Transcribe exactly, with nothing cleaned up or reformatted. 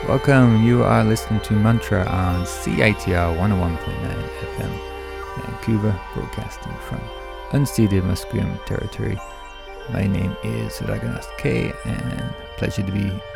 Welcome, you are listening to Mantra on C I T R one oh one point nine F M, Vancouver, broadcasting from unceded Musqueam territory. My name is Raghunath K, and pleasure to be